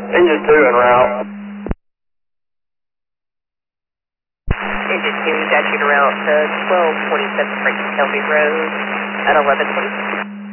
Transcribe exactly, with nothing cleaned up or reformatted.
Engine two en route. Engine two, got you to route to twelve twenty-seven Frank Shelby Road at eleven twenty.